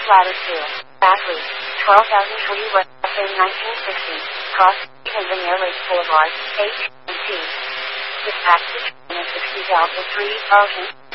Ladder 2. Athlete, 12,040 West in 1960. Cross, Pennsylvania Lake Boulevard, AT&T. Dispatch to 60 Delta 3, Ocean.